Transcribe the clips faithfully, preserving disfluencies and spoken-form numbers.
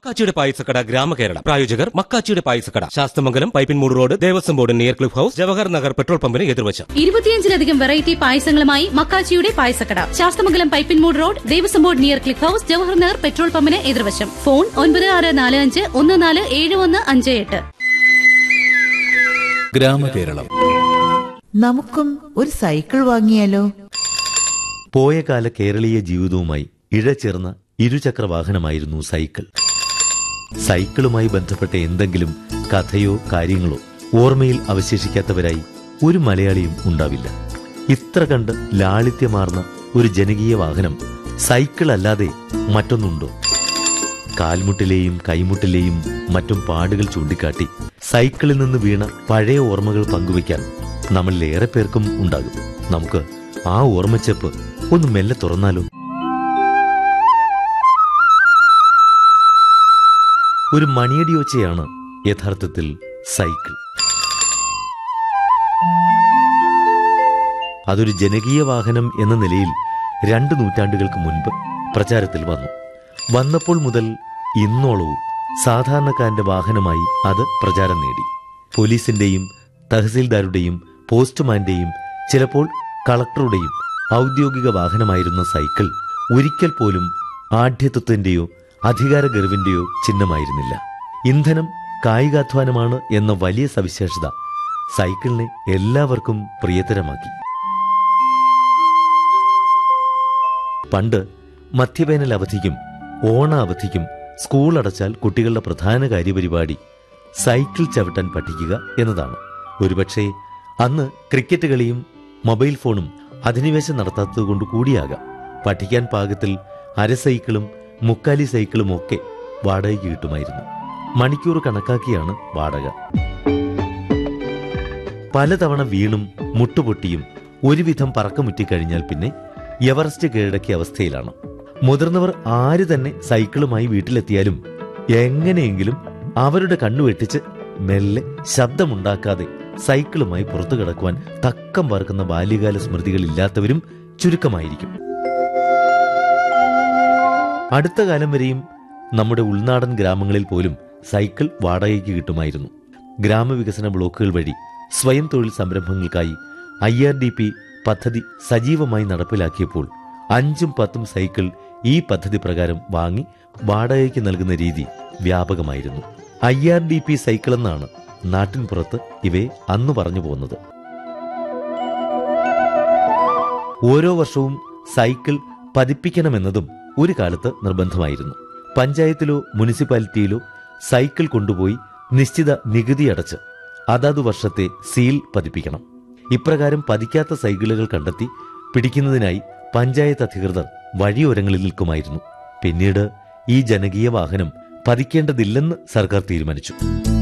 മക്കാച്ചിയുടെ പായസക്കട ഗ്രാമകേരള പ്രായോജകർ മക്കാച്ചിയുടെ പായസക്കട Sasthamangalam Pipinmoodu road Devaswom board near cliff house Jawahar Nagar petrol പമ്പിന് എതിർവശം. ഇരുപത്തിയഞ്ചിലധികം variety പായസങ്ങളുമായി മക്കാച്ചിയുടെ പായസക്കട Sasthamangalam Pipinmoodu road Devaswom board near cliff house Jawahar Nagar petrol പമ്പിന് എതിർവശം. Phone ഒൻപത് ആറ് നാല് അഞ്ച് ഒന്ന് നാല് ഏഴ് ഒന്ന് അഞ്ച് എട്ട്. ഗ്രാമകേരളം. നമുക്കും ഒരു സൈക്കിൾ വാങ്ങിയാലോ? പോയകാല കേരളീയ ജീവിതവുമായി ഇഴചേർന്ന ഇരുചക്ര വാഹനമായിരുന്നു സൈക്കിൾ. സൈക്കിളുമായി ബന്ധപ്പെട്ട എന്തെങ്കിലും കഥയോ കാര്യങ്ങളോ ഓർമ്മയിൽ അവശേഷിക്കാത്തവരായി ഒരു മലയാളിയും ഉണ്ടാവില്ല. ഇത്ര കണ്ട് ലാളിത്യമാർന്ന ഒരു ജനകീയ വാഹനം സൈക്കിൾ അല്ലാതെ മറ്റൊന്നുണ്ടോ? കാൽമുട്ടിലെയും കൈമുട്ടിലെയും മറ്റും പാടുകൾ ചൂണ്ടിക്കാട്ടി സൈക്കിളിൽ നിന്ന് വീണ പഴയ ഓർമ്മകൾ പങ്കുവയ്ക്കാൻ നമ്മളിൽ ഏറെ പേർക്കും ഉണ്ടാകും. നമുക്ക് ആ ഓർമ്മച്ചെപ്പ് ഒന്ന് മെല്ലെ തുറന്നാലോ? ഒരു മണിയടിയൊച്ചയാണ് യഥാർത്ഥത്തിൽ സൈക്കിൾ. അതൊരു ജനകീയ വാഹനം എന്ന നിലയിൽ രണ്ട് നൂറ്റാണ്ടുകൾക്ക് മുൻപ് പ്രചാരത്തിൽ വന്നു. വന്നപ്പോൾ മുതൽ ഇന്നോളവും സാധാരണക്കാരന്റെ വാഹനമായി അത് പ്രചാരം നേടി. പോലീസിന്റെയും തഹസീൽദാരുടെയും പോസ്റ്റ്മാന്റെയും ചിലപ്പോൾ കളക്ടറുടെയും ഔദ്യോഗിക വാഹനമായിരുന്ന സൈക്കിൾ ഒരിക്കൽ പോലും ആഢ്യത്വത്തിന്റെയോ അധികാര ഗർവിന്റെയോ ചിഹ്നമായിരുന്നില്ല. ഇന്ധനം കായികാധ്വാനമാണ് എന്ന വലിയ സവിശേഷത സൈക്കിളിനെ എല്ലാവർക്കും പ്രിയതരമാക്കി. പണ്ട് മധ്യവേനൽ അവധിക്കും ഓണ അവധിക്കും സ്കൂൾ അടച്ചാൽ കുട്ടികളുടെ പ്രധാന കാര്യപരിപാടി സൈക്കിൾ ചവിട്ടാൻ പഠിക്കുക എന്നതാണ്. ഒരുപക്ഷെ അന്ന് ക്രിക്കറ്റ് കളിയും മൊബൈൽ ഫോണും അധിനിവേശം നടത്താത്തതുകൊണ്ട് കൂടിയാകാം പഠിക്കാൻ പാകത്തിൽ അര സൈക്കിളും മുക്കാലി സൈക്കിളും ഒക്കെ വാടകയ്ക്ക് കിട്ടുമായിരുന്നു. മണിക്കൂർ കണക്കാക്കിയാണ് വാടക. പലതവണ വീണും മുട്ടുപൊട്ടിയും ഒരുവിധം പറക്കമുറ്റിക്കഴിഞ്ഞാൽ പിന്നെ എവറസ്റ്റ് കീഴടക്കിയ അവസ്ഥയിലാണ്. മുതിർന്നവർ ആര് തന്നെ സൈക്കിളുമായി വീട്ടിലെത്തിയാലും എങ്ങനെയെങ്കിലും അവരുടെ കണ്ണു വെട്ടിച്ച് മെല്ലെ ശബ്ദമുണ്ടാക്കാതെ സൈക്കിളുമായി പുറത്തു കിടക്കുവാൻ തക്കം പാർക്കുന്ന ബാല്യകാല സ്മൃതികളില്ലാത്തവരും ചുരുക്കമായിരിക്കും. അടുത്ത കാലം വരെയും നമ്മുടെ ഉൾനാടൻ ഗ്രാമങ്ങളിൽ പോലും സൈക്കിൾ വാടകയ്ക്ക് കിട്ടുമായിരുന്നു. ഗ്രാമവികസന ബ്ലോക്കുകൾ വഴി സ്വയം തൊഴിൽ സംരംഭങ്ങൾക്കായി ഐ ആർ ഡി പി പദ്ധതി സജീവമായി നടപ്പിലാക്കിയപ്പോൾ അഞ്ചും പത്തും സൈക്കിൾ ഈ പദ്ധതി പ്രകാരം വാങ്ങി വാടകയ്ക്ക് നൽകുന്ന രീതി വ്യാപകമായിരുന്നു. I R D P cycle എന്നാണ് നാട്ടിൻപുറത്ത് ഇവയെ അന്ന് പറഞ്ഞു പോകുന്നത്. ഓരോ വർഷവും സൈക്കിൾ പതിപ്പിക്കണമെന്നതും ഒരു കാലത്ത് നിർബന്ധമായിരുന്നു. പഞ്ചായത്തിലോ മുനിസിപ്പാലിറ്റിയിലോ സൈക്കിൾ കൊണ്ടുപോയി നിശ്ചിത നികുതി അടച്ച് അതാതു വർഷത്തെ സീൽ പതിപ്പിക്കണം. ഇപ്രകാരം പതിക്കാത്ത സൈക്കിളുകൾ കണ്ടെത്തി പിടിക്കുന്നതിനായി പഞ്ചായത്ത് അധികൃതർ വഴിയോരങ്ങളിൽ നിൽക്കുമായിരുന്നു. പിന്നീട് ഈ ജനകീയ വാഹനം പതിക്കേണ്ടതില്ലെന്ന് സർക്കാർ തീരുമാനിച്ചു.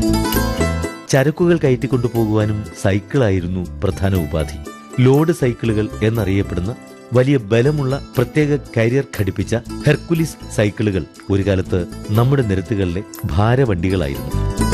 ചരക്കുകൾ കയറ്റിക്കൊണ്ടുപോകുവാനും സൈക്കിളായിരുന്നു പ്രധാന ഉപാധി. ലോഡ് സൈക്കിളുകൾ എന്നറിയപ്പെടുന്ന വലിയ ബലമുള്ള പ്രത്യേക കരിയർ ഘടിപ്പിച്ച ഹെർക്കുലിസ് സൈക്കിളുകൾ ഒരു കാലത്ത് നമ്മുടെ നിരത്തുകളിലെ ഭാരവണ്ടികളായിരുന്നു.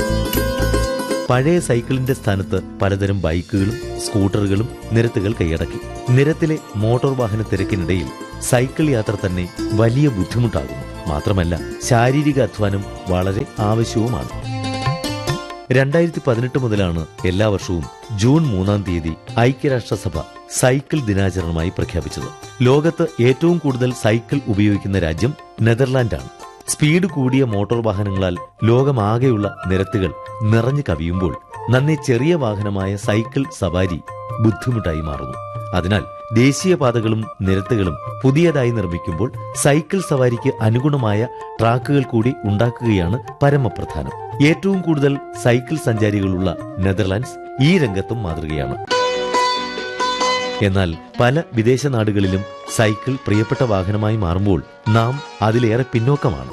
പഴയ സൈക്കിളിന്റെ സ്ഥാനത്ത് പലതരം ബൈക്കുകളും സ്കൂട്ടറുകളും നിരത്തുകൾ കൈയടക്കി. നിരത്തിലെ മോട്ടോർ വാഹന തിരക്കിനിടയിൽ സൈക്കിൾ യാത്ര തന്നെ വലിയ ബുദ്ധിമുട്ടാകുന്നു. മാത്രമല്ല ശാരീരിക അധ്വാനം വളരെ ആവശ്യവുമാണ്. രണ്ടായിരത്തി പതിനെട്ട് മുതലാണ് എല്ലാ വർഷവും ജൂൺ മൂന്നാം തീയതി ഐക്യരാഷ്ട്രസഭ സൈക്കിൾ ദിനാചരണമായി പ്രഖ്യാപിച്ചത്. ലോകത്ത് ഏറ്റവും കൂടുതൽ സൈക്കിൾ ഉപയോഗിക്കുന്ന രാജ്യം നെതർലാൻഡാണ്. സ്പീഡ് കൂടിയ മോട്ടോർ വാഹനങ്ങളാൽ ലോകമാകെയുള്ള നിരത്തുകൾ നിറഞ്ഞു കവിയുമ്പോൾ നന്നേ ചെറിയ വാഹനമായ സൈക്കിൾ സവാരി ബുദ്ധിമുട്ടായി മാറുന്നു. അതിനാൽ ദേശീയപാതകളും നിരത്തുകളും പുതിയതായി നിർമ്മിക്കുമ്പോൾ സൈക്കിൾ സവാരിക്ക് അനുഗുണമായ ട്രാക്കുകൾ കൂടി ഉണ്ടാക്കുകയാണ് പരമപ്രധാനം. ഏറ്റവും കൂടുതൽ സൈക്കിൾ സഞ്ചാരികളുള്ള നെതർലാൻഡ്സ് ഈ രംഗത്തും മാതൃകയാണ്. എന്നാൽ പല വിദേശ നാടുകളിലും സൈക്കിൾ പ്രിയപ്പെട്ട വാഹനമായി മാറുമ്പോൾ നാം അതിലേറെ പിന്നോക്കമാണ്.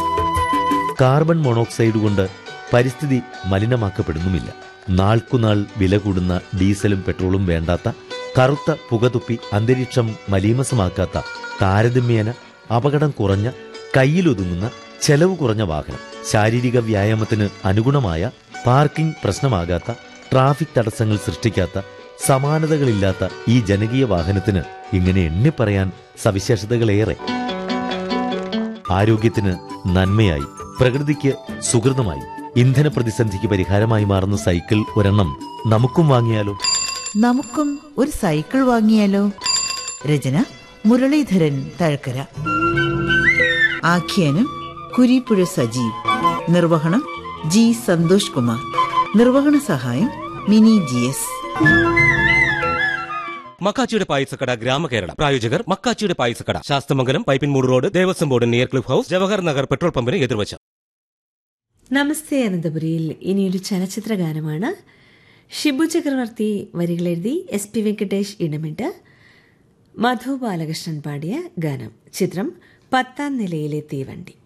കാർബൺ മോണോക്സൈഡ് കൊണ്ട് പരിസ്ഥിതി മലിനമാക്കപ്പെടുന്നുമില്ല. നാൾക്കുനാൾ വില കൂടുന്ന ഡീസലും പെട്രോളും വേണ്ടാത്ത, കറുത്ത പുകതുപ്പി അന്തരീക്ഷം മലീമസമാക്കാത്ത, താരതമ്യേന അപകടം കുറഞ്ഞ, കയ്യിലൊതുങ്ങുന്ന, ചെലവ് കുറഞ്ഞ വാഹനം, ശാരീരിക വ്യായാമത്തിന് അനുഗുണമായ, പാർക്കിംഗ് പ്രശ്നമാകാത്ത, ട്രാഫിക് തടസ്സങ്ങൾ സൃഷ്ടിക്കാത്ത, സമാനതകളില്ലാത്ത ഈ ജനകീയ വാഹനത്തിന് ഇങ്ങനെ എണ്ണിപ്പറയാൻ സവിശേഷതകളേറെ. ആരോഗ്യത്തിന് നന്മയായി പ്രകൃതിക്ക് സുഹൃതമായി ഇന്ധന പ്രതിസന്ധിക്ക് പരിഹാരമായി മാറുന്ന സൈക്കിൾ ഒരെണ്ണം നമുക്കും വാങ്ങിയാലോ? നമുക്കും ഒരു സൈക്കിൾ വാങ്ങിയാലോ? രചന മുരളീധരൻ തഴക്കര. ആഖ്യാനം കുരീപ്പുഴ സജീവ്. നിർവഹണം ജി സന്തോഷ് കുമാർ. നിർവഹണ സഹായം മിനി ജി എസ്. മക്കാച്ചിയുടെ പായസക്കട ഗ്രാമകേരള. പ്രായോജകർ മക്കാച്ചിയുടെ പായസക്കട, Sasthamangalam, Pipinmoodu road, Devaswom board near cliff house, Jawahar Nagar petrol പമ്പിന് എതിർവശം. നമസ്തേ അനന്തപുരിയിൽ ഇനിയൊരു ചലച്ചിത്ര ഗാനമാണ്. ഷിബു ചക്രവർത്തി വരികളെഴുതി എസ് പി വെങ്കടേഷ് ഇടമിട്ട് മധു ബാലകൃഷ്ണൻ പാടിയ ഗാനം. ചിത്രം പത്താം നിലയിലെ തീവണ്ടി.